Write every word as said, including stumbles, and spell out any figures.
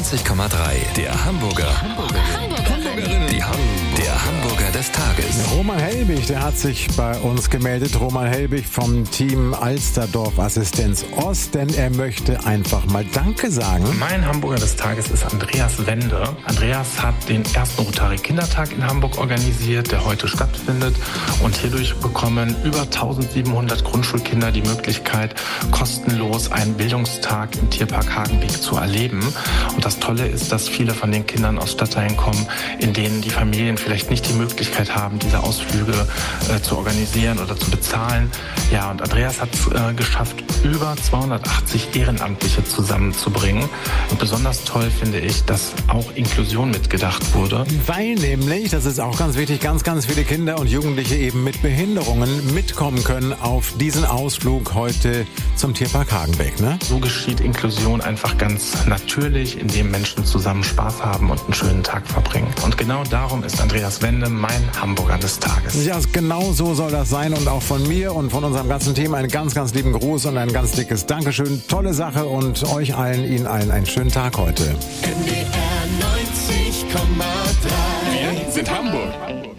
neunzig Komma drei. Der Hamburger. Hamburgerinnen. Die Ham der Hamburger des Tages. Roman Helbig, der hat sich bei uns gemeldet. Roman Helbig vom Team Alsterdorf Assistenz Ost, denn er möchte einfach mal Danke sagen. Mein Hamburger des Tages ist Andreas Wende. Andreas hat den ersten Rotary Kindertag in Hamburg organisiert, der heute stattfindet. Und hierdurch bekommen über eintausendsiebenhundert Grundschulkinder die Möglichkeit, kostenlos einen Bildungstag im Tierpark Hagenbeek zu erleben. Und das Tolle ist, dass viele von den Kindern aus Stadtteilen kommen, in denen die Familien vielleicht nicht die Möglichkeit haben, diese Ausflüge äh, zu organisieren oder zu bezahlen. Ja, und Andreas hat es äh, geschafft, über zweihundertachtzig Ehrenamtliche zusammenzubringen. Und besonders toll finde ich, dass auch Inklusion mitgedacht wurde. Weil nämlich, das ist auch ganz wichtig, ganz, ganz viele Kinder und Jugendliche eben mit Behinderungen mitkommen können auf diesen Ausflug heute zum Tierpark Hagenbeek, ne? So geschieht Inklusion einfach ganz natürlich, indem Menschen zusammen Spaß haben und einen schönen Tag verbringen. Und genau darum ist Andreas Wende mein Hamburger des Tages. Ja, genau so soll das sein und auch von mir und von unserem ganzen Team einen ganz, ganz lieben Gruß und ein ganz dickes Dankeschön. Tolle Sache und euch allen, Ihnen allen einen schönen Tag heute. N D R neunzig Komma drei. Wir sind Hamburg.